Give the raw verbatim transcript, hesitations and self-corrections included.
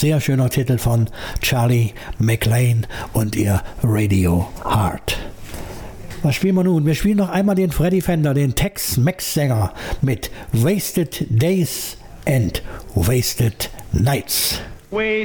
sehr schöner Titel von Charlie McLean und ihr Radio Heart. Was spielen wir nun? Wir spielen noch einmal den Freddie Fender, den Tex-Mex-Sänger mit Wasted Days and Wasted Nights.